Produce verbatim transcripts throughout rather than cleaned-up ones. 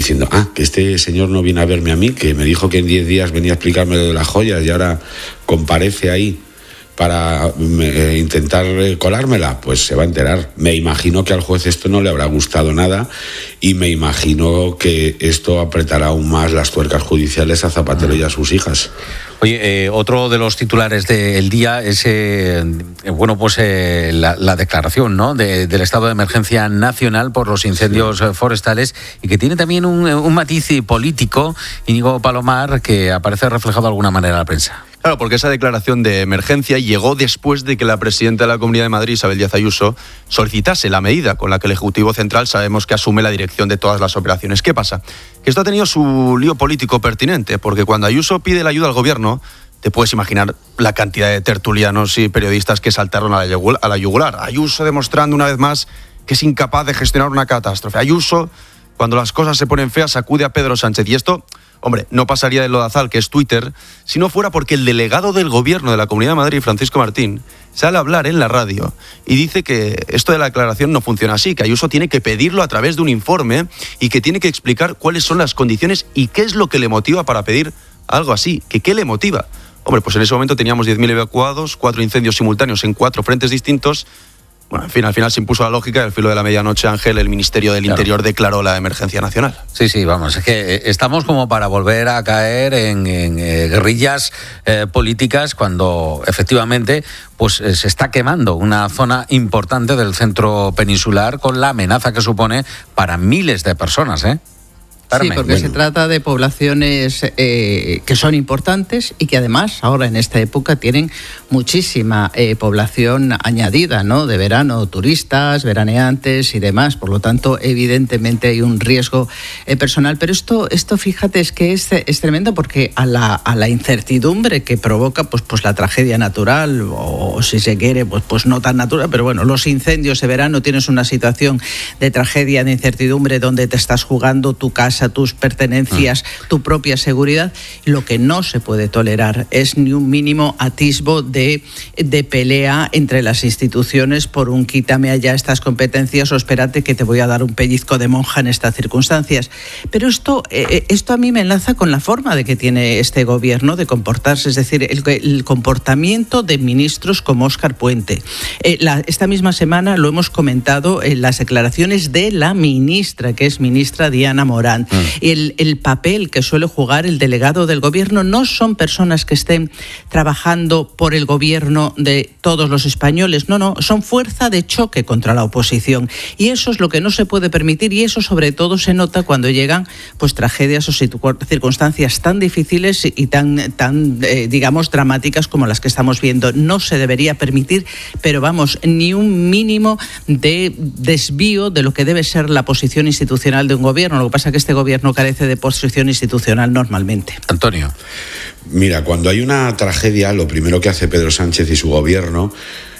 diciendo, ah, que este señor no viene a verme a mí, que me dijo que en diez días venía a explicarme lo de las joyas y ahora comparece ahí para eh, intentar eh, colármela, pues se va a enterar. Me imagino que al juez esto no le habrá gustado nada y me imagino que esto apretará aún más las tuercas judiciales a Zapatero y a sus hijas. Oye, eh, otro de los titulares del día es eh, bueno, pues eh, la, la declaración, ¿no?, de, del estado de emergencia nacional por los incendios sí. forestales, y que tiene también un, un matiz político, Íñigo Palomar, que aparece reflejado de alguna manera en la prensa. Claro, porque esa declaración de emergencia llegó después de que la presidenta de la Comunidad de Madrid, Isabel Díaz Ayuso, solicitase la medida con la que el Ejecutivo Central sabemos que asume la dirección de todas las operaciones. ¿Qué pasa? Que esto ha tenido su lío político pertinente, porque cuando Ayuso pide la ayuda al gobierno, te puedes imaginar la cantidad de tertulianos y periodistas que saltaron a la yugular. Ayuso demostrando una vez más que es incapaz de gestionar una catástrofe. Ayuso, cuando las cosas se ponen feas, sacude a Pedro Sánchez. Y esto, hombre, no pasaría del lodazal, que es Twitter, si no fuera porque el delegado del gobierno de la Comunidad de Madrid, Francisco Martín, sale a hablar en la radio y dice que esto de la declaración no funciona así, que Ayuso tiene que pedirlo a través de un informe y que tiene que explicar cuáles son las condiciones y qué es lo que le motiva para pedir algo así, que qué le motiva. Hombre, pues en ese momento teníamos diez mil evacuados, cuatro incendios simultáneos en cuatro frentes distintos. Bueno, en fin, al final se impuso la lógica y al filo de la medianoche, Ángel, el Ministerio del claro. Interior declaró la emergencia nacional. Sí, sí, vamos, es que estamos como para volver a caer en, en eh, guerrillas eh, políticas cuando efectivamente pues eh, se está quemando una zona importante del centro peninsular con la amenaza que supone para miles de personas, ¿eh? Sí, porque bueno. se trata de poblaciones eh, que son importantes y que además ahora en esta época tienen muchísima eh, población añadida, ¿no?, de verano, turistas, veraneantes y demás. Por lo tanto, evidentemente hay un riesgo eh, personal. Pero esto, esto fíjate, es que es, es tremendo porque a la, a la incertidumbre que provoca pues, pues la tragedia natural, o, o si se quiere, pues, pues no tan natural, pero bueno, los incendios de verano, tienes una situación de tragedia, de incertidumbre, donde te estás jugando tu casa, a tus pertenencias, ah. tu propia seguridad. Lo que no se puede tolerar es ni un mínimo atisbo de, de pelea entre las instituciones por un quítame allá estas competencias o espérate que te voy a dar un pellizco de monja en estas circunstancias. Pero esto, eh, esto a mí me enlaza con la forma de que tiene este gobierno de comportarse, es decir, el, el comportamiento de ministros como Óscar Puente. Eh, la, esta misma semana lo hemos comentado en las declaraciones de la ministra, que es ministra Diana Morán. El, el papel que suele jugar el delegado del gobierno no son personas que estén trabajando por el gobierno de todos los españoles, no, no, son fuerza de choque contra la oposición y eso es lo que no se puede permitir y eso sobre todo se nota cuando llegan pues tragedias o circunstancias tan difíciles y tan, tan eh, digamos, dramáticas como las que estamos viendo. No se debería permitir, pero vamos, ni un mínimo de desvío de lo que debe ser la posición institucional de un gobierno. Lo que pasa es que este gobierno carece de posición institucional normalmente. Antonio. Mira, cuando hay una tragedia, lo primero que hace Pedro Sánchez y su gobierno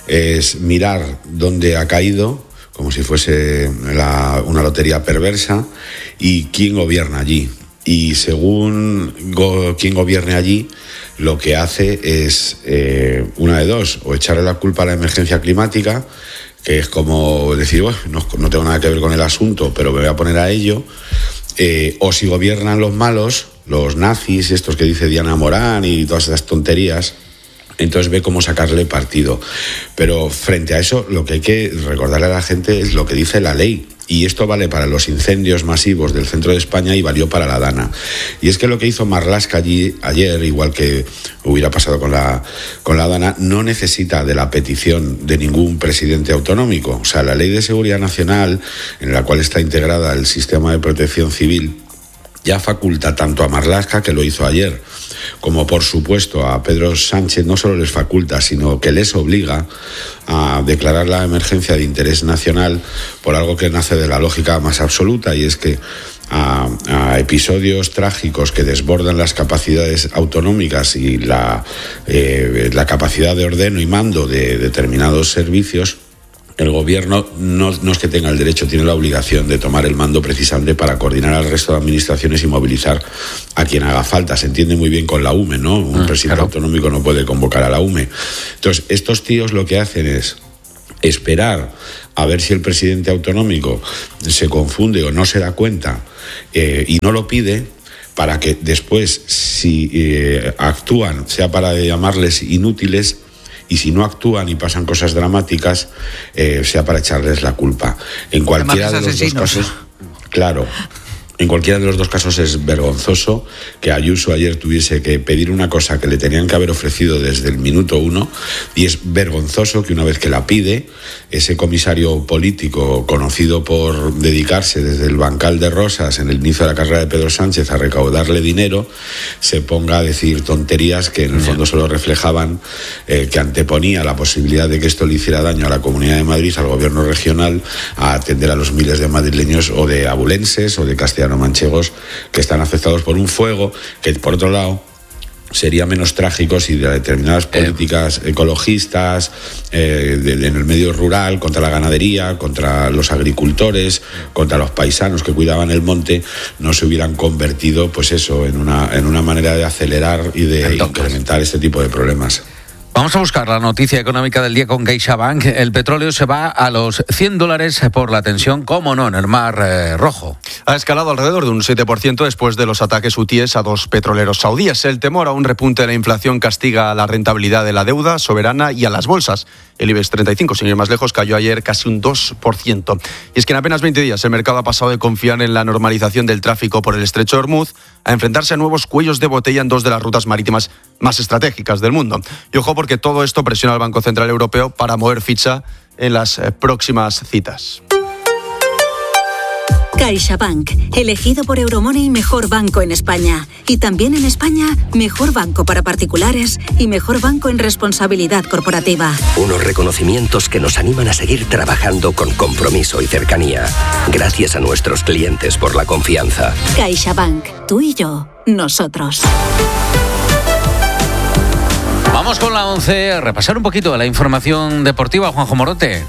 es mirar dónde ha caído, como si fuese la, una lotería perversa, y quién gobierna allí. Y según go, quién gobierne allí, lo que hace es eh, una de dos, o echarle la culpa a la emergencia climática, que es como decir, bueno, no, no tengo nada que ver con el asunto, pero me voy a poner a ello. Eh, o si gobiernan los malos, los nazis, estos que dice Diana Morán y todas esas tonterías, entonces ve cómo sacarle partido. Pero frente a eso, lo que hay que recordarle a la gente es lo que dice la ley. Y esto vale para los incendios masivos del centro de España y valió para la Dana. Y es que lo que hizo Marlaska allí ayer, igual que hubiera pasado con la, con la Dana, no necesita de la petición de ningún presidente autonómico. O sea, la Ley de Seguridad Nacional, en la cual está integrada el sistema de protección civil, ya faculta tanto a Marlaska, que lo hizo ayer, como por supuesto a Pedro Sánchez, no solo les faculta, sino que les obliga a declarar la emergencia de interés nacional por algo que nace de la lógica más absoluta, y es que a, a episodios trágicos que desbordan las capacidades autonómicas y la, eh, la capacidad de ordeno y mando de determinados servicios, el gobierno no, no es que tenga el derecho, tiene la obligación de tomar el mando precisamente para coordinar al resto de administraciones y movilizar a quien haga falta. Se entiende muy bien con la U M E, ¿no? Un ah, presidente claro. autonómico no puede convocar a la U M E. Entonces, estos tíos lo que hacen es esperar a ver si el presidente autonómico se confunde o no se da cuenta eh, y no lo pide, para que después, si eh, actúan, sea para llamarles inútiles, y si no actúan y pasan cosas dramáticas, eh, sea para echarles la culpa. En cualquiera de los dos casos, claro, en cualquiera de los dos casos es vergonzoso que Ayuso ayer tuviese que pedir una cosa que le tenían que haber ofrecido desde el minuto uno, y es vergonzoso que una vez que la pide, ese comisario político conocido por dedicarse desde el bancal de Rosas en el inicio de la carrera de Pedro Sánchez a recaudarle dinero, se ponga a decir tonterías que en el fondo solo reflejaban eh, que anteponía la posibilidad de que esto le hiciera daño a la Comunidad de Madrid, al gobierno regional, a atender a los miles de madrileños o de abulenses o de castellanos manchegos que están afectados por un fuego que, por otro lado, sería menos trágico si de determinadas políticas ecologistas eh, de, de, en el medio rural, contra la ganadería, contra los agricultores, contra los paisanos que cuidaban el monte, no se hubieran convertido, pues eso, en una, en una manera de acelerar y de Entonces. incrementar este tipo de problemas. Vamos a buscar la noticia económica del día con CaixaBank. El petróleo se va a los cien dólares por la tensión, cómo no, en el Mar eh, Rojo. Ha escalado alrededor de un siete por ciento después de los ataques hutíes a dos petroleros saudíes. El temor a un repunte de la inflación castiga a la rentabilidad de la deuda soberana y a las bolsas. El IBEX treinta y cinco, sin ir más lejos, cayó ayer casi un dos por ciento. Y es que en apenas veinte días el mercado ha pasado de confiar en la normalización del tráfico por el estrecho de Hormuz a enfrentarse a nuevos cuellos de botella en dos de las rutas marítimas más estratégicas del mundo. Y ojo, porque todo esto presiona al Banco Central Europeo para mover ficha en las próximas citas. CaixaBank, elegido por Euromoney mejor banco en España. Y también en España, mejor banco para particulares y mejor banco en responsabilidad corporativa. Unos reconocimientos que nos animan a seguir trabajando con compromiso y cercanía. Gracias a nuestros clientes por la confianza. CaixaBank, tú y yo, nosotros. Vamos con la once, a repasar un poquito de la información deportiva. Juanjo Morote.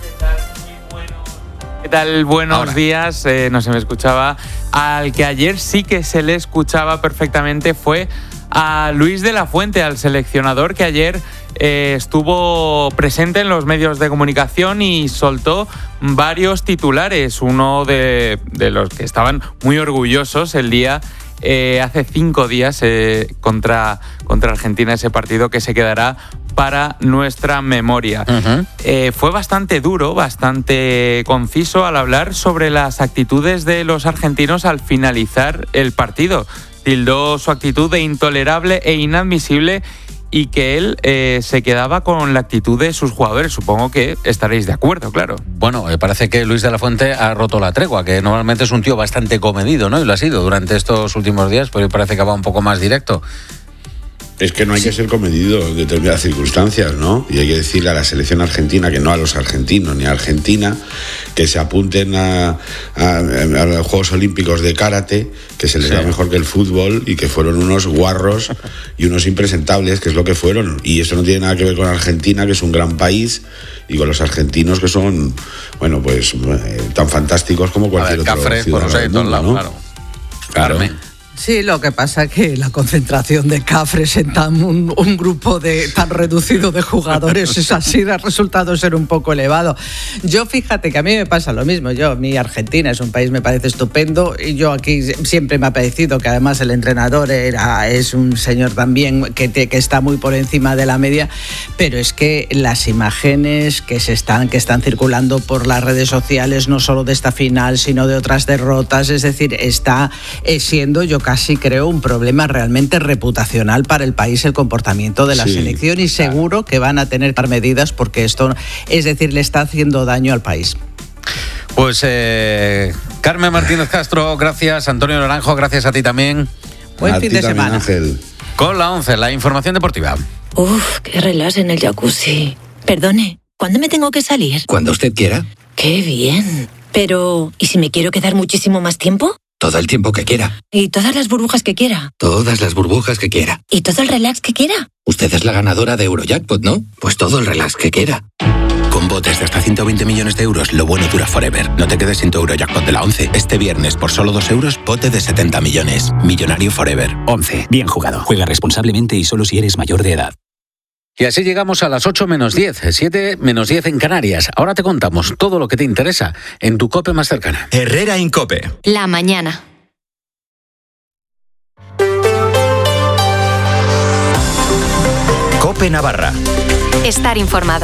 ¿Qué tal? Buenos Ahora. días, eh, no se me escuchaba. Al que ayer sí que se le escuchaba perfectamente fue a Luis de la Fuente, al seleccionador que ayer eh, estuvo presente en los medios de comunicación y soltó varios titulares. Uno de, de los que estaban muy orgullosos el día Eh, hace cinco días eh, contra, contra Argentina, ese partido que se quedará para nuestra memoria. Uh-huh. Eh, fue bastante duro, bastante conciso al hablar sobre las actitudes de los argentinos al finalizar el partido. Tildó su actitud de intolerable e inadmisible y que él eh, se quedaba con la actitud de sus jugadores. Supongo que estaréis de acuerdo, claro. Bueno, eh, parece que Luis de la Fuente ha roto la tregua, que normalmente es un tío bastante comedido, ¿no? Y lo ha sido durante estos últimos días, pero parece que va un poco más directo. Es que no hay sí. que ser comedido en determinadas circunstancias, ¿no? Y hay que decirle a la selección argentina, que no a los argentinos ni a Argentina, que se apunten a, a, a los Juegos Olímpicos de karate, que se les sí. da mejor que el fútbol, y que fueron unos guarros y unos impresentables, que es lo que fueron. Y eso no tiene nada que ver con Argentina, que es un gran país, y con los argentinos, que son, bueno, pues eh, tan fantásticos como cualquier otro Cafres, ciudadano por del mundo, ¿no? Claro. Claro. Carmen. Sí, lo que pasa es que la concentración de cafres en tan un, un grupo de tan reducido de jugadores es así, ha resultado ser un poco elevado. Yo fíjate que a mí me pasa lo mismo. Yo, mi Argentina es un país, me parece estupendo, y yo aquí siempre me ha parecido que además el entrenador era es un señor también que, te, que está muy por encima de la media, pero es que las imágenes que se están que están circulando por las redes sociales, no solo de esta final, sino de otras derrotas, es decir, está eh, siendo yo casi creo un problema realmente reputacional para el país el comportamiento de la sí, selección, y seguro que van a tener medidas porque esto, es decir, le está haciendo daño al país. Pues eh, Carmen Martínez Castro, gracias. Antonio Naranjo, gracias a ti también. Buen a fin ti de también, semana. Ángel. Con la once, la información deportiva. Uf, qué relax en el jacuzzi. Perdone, ¿cuándo me tengo que salir? Cuando usted quiera. Qué bien. Pero, ¿y si me quiero quedar muchísimo más tiempo? Todo el tiempo que quiera. ¿Y todas las burbujas que quiera? Todas las burbujas que quiera. ¿Y todo el relax que quiera? Usted es la ganadora de Eurojackpot, ¿no? Pues todo el relax que quiera. Con botes de hasta ciento veinte millones de euros, lo bueno dura forever. No te quedes sin tu Eurojackpot de la once. Este viernes, por solo dos euros, bote de setenta millones. Millonario forever. once. Bien jugado. Juega responsablemente y solo si eres mayor de edad. Y así llegamos a las ocho menos diez, siete menos diez en Canarias. Ahora te contamos todo lo que te interesa en tu COPE más cercana. Herrera Incope. La mañana. COPE Navarra. Estar informado.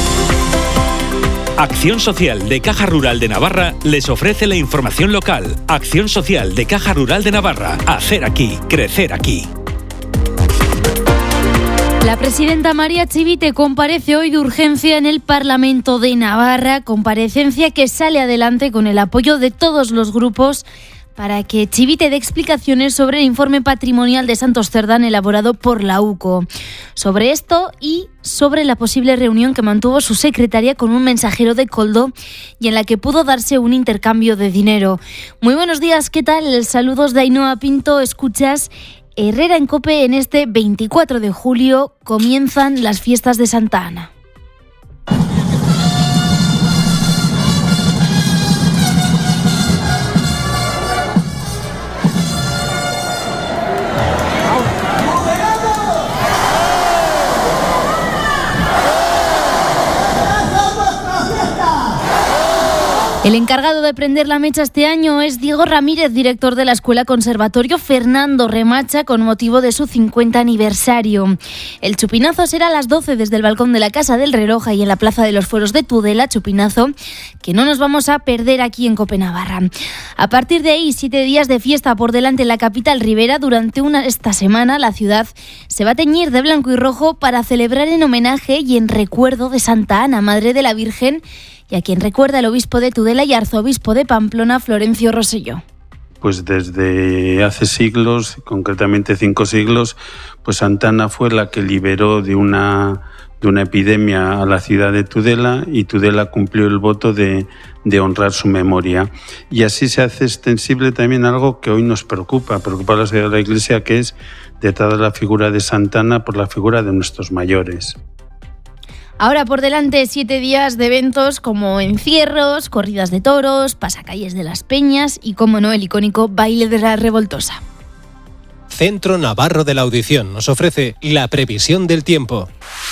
Acción Social de Caja Rural de Navarra les ofrece la información local. Acción Social de Caja Rural de Navarra. Hacer aquí, crecer aquí. La presidenta María Chivite comparece hoy de urgencia en el Parlamento de Navarra, comparecencia que sale adelante con el apoyo de todos los grupos para que Chivite dé explicaciones sobre el informe patrimonial de Santos Cerdán elaborado por la U C O. Sobre esto y sobre la posible reunión que mantuvo su secretaria con un mensajero de Coldo y en la que pudo darse un intercambio de dinero. Muy buenos días, ¿qué tal? Saludos de Ainhoa Pinto, escuchas Herrera en COPE. En este veinticuatro de julio comienzan las fiestas de Santa Ana. El encargado de prender la mecha este año es Diego Ramírez, director de la Escuela Conservatorio Fernando Remacha, con motivo de su cincuenta aniversario. El chupinazo será a las doce desde el balcón de la Casa del Reloj y en la Plaza de los Fueros de Tudela, chupinazo que no nos vamos a perder aquí en COPE Navarra. A partir de ahí, siete días de fiesta por delante en la capital ribera. Durante una, esta semana la ciudad se va a teñir de blanco y rojo para celebrar en homenaje y en recuerdo de Santa Ana, Madre de la Virgen, y a quien recuerda el obispo de Tudela y arzobispo de Pamplona, Florencio Rosselló. Pues desde hace siglos, concretamente cinco siglos, pues Santa Ana fue la que liberó de una, de una epidemia a la ciudad de Tudela, y Tudela cumplió el voto de, de honrar su memoria. Y así se hace extensible también algo que hoy nos preocupa, preocupa a la sociedad de la Iglesia, que es detrás de la figura de Santa Ana por la figura de nuestros mayores. Ahora por delante siete días de eventos como encierros, corridas de toros, pasacalles de las peñas y, como no, el icónico baile de la revoltosa. Centro Navarro de la Audición nos ofrece la previsión del tiempo.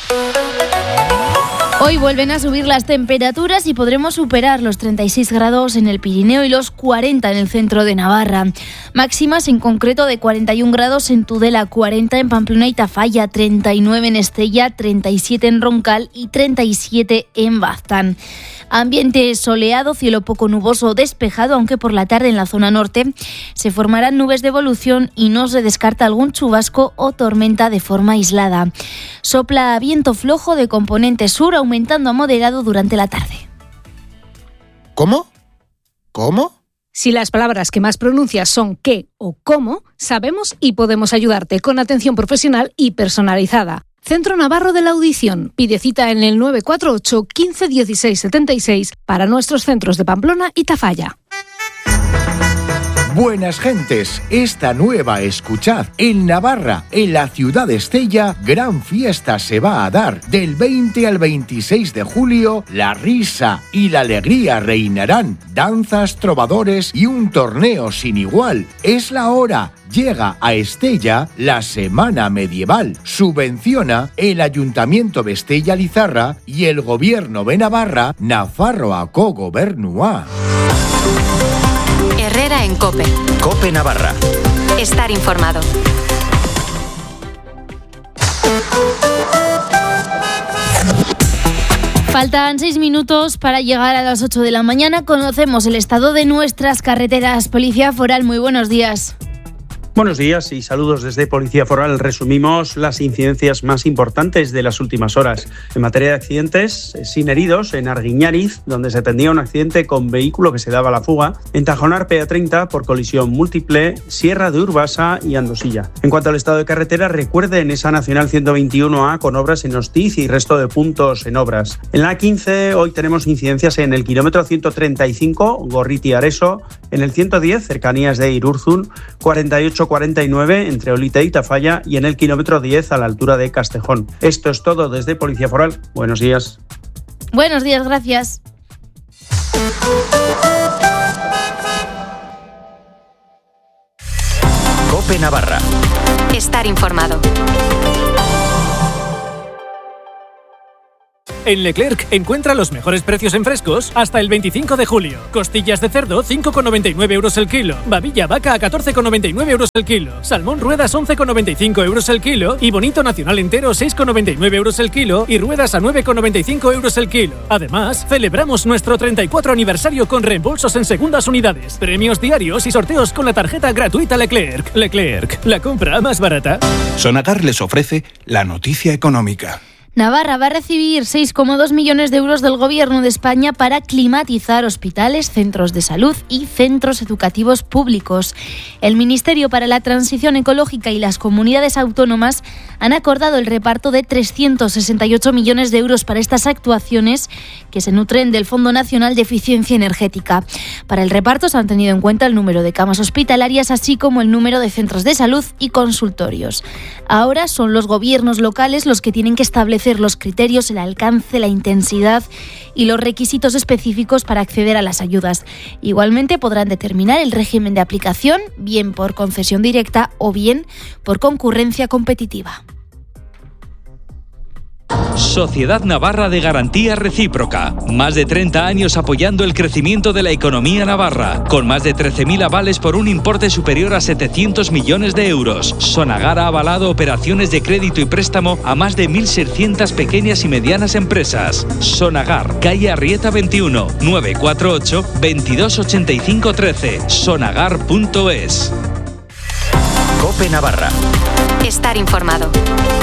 Hoy vuelven a subir las temperaturas y podremos superar los treinta y seis grados en el Pirineo y los cuarenta en el centro de Navarra. Máximas en concreto de cuarenta y un grados en Tudela, cuarenta en Pamplona y Tafalla, treinta y nueve en Estella, treinta y siete en Roncal y treinta y siete en Baztán. Ambiente soleado, cielo poco nuboso o despejado, aunque por la tarde en la zona norte se formarán nubes de evolución y no se descarta algún chubasco o tormenta de forma aislada. Sopla viento flojo de componente sur, aumentando a moderado durante la tarde. ¿Cómo? ¿Cómo? Si las palabras que más pronuncias son qué o cómo, sabemos y podemos ayudarte con atención profesional y personalizada. Centro Navarro de la Audición. Pide cita en el nueve cuatro ocho, quince, dieciséis, setenta y seis para nuestros centros de Pamplona y Tafalla. Buenas gentes, esta nueva escuchad. En Navarra, en la ciudad de Estella, gran fiesta se va a dar. Del veinte al veintiséis de julio, la risa y la alegría reinarán. Danzas, trovadores y un torneo sin igual. Es la hora. Llega a Estella la Semana Medieval. Subvenciona el Ayuntamiento de Estella Lizarra y el Gobierno de Navarra, Nafarroako Gobernua. Herrera en COPE. COPE Navarra. Estar informado. Faltan seis minutos para llegar a las ocho de la mañana. Conocemos el estado de nuestras carreteras. Policía Foral, muy buenos días. Buenos días y saludos desde Policía Foral. Resumimos las incidencias más importantes de las últimas horas. En materia de accidentes, sin heridos, en Arguiñariz, donde se atendía un accidente con vehículo que se daba a la fuga. En Tajonar, P A treinta, por colisión múltiple, Sierra de Urbasa y Andosilla. En cuanto al estado de carretera, recuerden esa Nacional ciento veintiuno A con obras en Hostiz y resto de puntos en obras. En la A quince, hoy tenemos incidencias en el kilómetro ciento treinta y cinco, Gorriti-Areso, en el ciento diez, cercanías de Irurzun, cuarenta y ocho cuarenta y nueve entre Olite y Tafalla y en el kilómetro diez a la altura de Castejón. Esto es todo desde Policía Foral. Buenos días. Buenos días, gracias. COPE Navarra. Estar informado. En Leclerc encuentra los mejores precios en frescos hasta el veinticinco de julio. Costillas de cerdo cinco con noventa y nueve euros el kilo. Babilla vaca a catorce con noventa y nueve euros el kilo. Salmón ruedas once con noventa y cinco euros el kilo. Y bonito nacional entero seis con noventa y nueve euros el kilo. Y ruedas a nueve con noventa y cinco euros el kilo. Además, celebramos nuestro treinta y cuatro aniversario con reembolsos en segundas unidades, premios diarios y sorteos con la tarjeta gratuita Leclerc. Leclerc, la compra más barata. Sonagar les ofrece la noticia económica. Navarra va a recibir seis coma dos millones de euros del Gobierno de España para climatizar hospitales, centros de salud y centros educativos públicos. El Ministerio para la Transición Ecológica y las comunidades autónomas han acordado el reparto de trescientos sesenta y ocho millones de euros para estas actuaciones que se nutren del Fondo Nacional de Eficiencia Energética. Para el reparto se han tenido en cuenta el número de camas hospitalarias, así como el número de centros de salud y consultorios. Ahora son los gobiernos locales los que tienen que establecer los criterios, el alcance, la intensidad y los requisitos específicos para acceder a las ayudas. Igualmente podrán determinar el régimen de aplicación, bien por concesión directa o bien por concurrencia competitiva. Sociedad Navarra de Garantía Recíproca. Más de treinta años apoyando el crecimiento de la economía navarra, con más de trece mil avales por un importe superior a setecientos millones de euros. Sonagar ha avalado operaciones de crédito y préstamo a más de mil seiscientas pequeñas y medianas empresas. Sonagar, calle Arrieta veintiuno, nueve cuatro ocho, veintidós ochenta y cinco trece. sonagar punto es. COPE Navarra. Estar informado.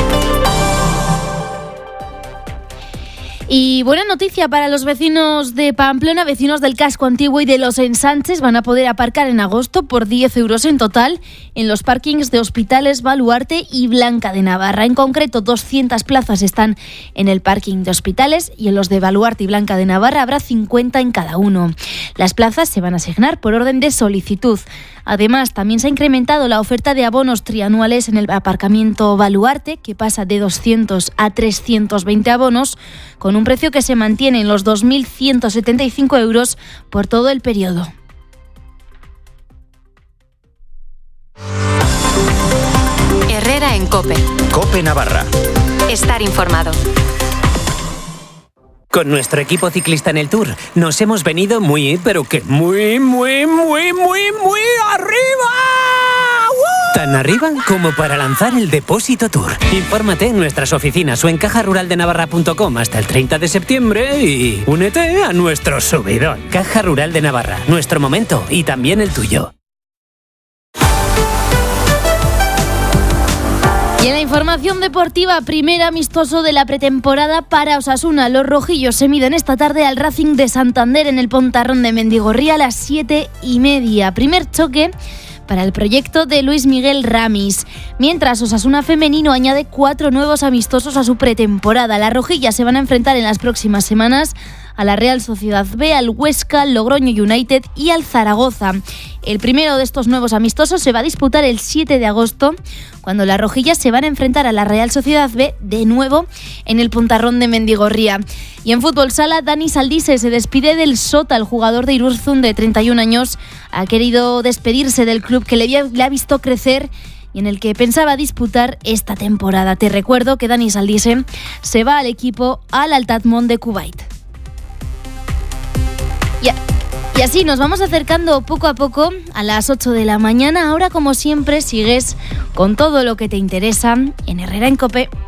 Y buena noticia para los vecinos de Pamplona, vecinos del casco antiguo y de los ensanches van a poder aparcar en agosto por diez euros en total en los parkings de Hospitales, Baluarte y Blanca de Navarra. En concreto, doscientas plazas están en el parking de Hospitales y en los de Baluarte y Blanca de Navarra habrá cincuenta en cada uno. Las plazas se van a asignar por orden de solicitud. Además, también se ha incrementado la oferta de abonos trianuales en el aparcamiento Baluarte, que pasa de doscientos a trescientos veinte abonos, con un precio que se mantiene en los dos mil ciento setenta y cinco euros por todo el periodo. Herrera en COPE. COPE Navarra. Estar informado. Con nuestro equipo ciclista en el Tour nos hemos venido muy, pero que muy, muy, muy, muy, muy arriba. ¡Uh! Tan arriba como para lanzar el Depósito Tour. Infórmate en nuestras oficinas o en caja rural de navarra punto com hasta el treinta de septiembre y únete a nuestro subidón. Caja Rural de Navarra, nuestro momento y también el tuyo. Y en la información deportiva, primer amistoso de la pretemporada para Osasuna. Los rojillos se miden esta tarde al Racing de Santander en el Pontarrón de Mendigorría a las siete y media. Primer choque para el proyecto de Luis Miguel Ramis. Mientras, Osasuna femenino añade cuatro nuevos amistosos a su pretemporada. Las rojillas se van a enfrentar en las próximas semanas a la Real Sociedad B, al Huesca, al Logroño United y al Zaragoza. El primero de estos nuevos amistosos se va a disputar el siete de agosto, cuando las rojillas se van a enfrentar a la Real Sociedad B de nuevo en el Pontarrón de Mendigorría. Y en fútbol sala, Dani Saldise se despide del Sota. El jugador de Irurzun de treinta y un años ha querido despedirse del club que le, había, le ha visto crecer y en el que pensaba disputar esta temporada. Te recuerdo que Dani Saldise se va al equipo Al Altatmon de Kuwait. Ya. Y así nos vamos acercando poco a poco a las ocho de la mañana. Ahora, como siempre, sigues con todo lo que te interesa en Herrera en COPE.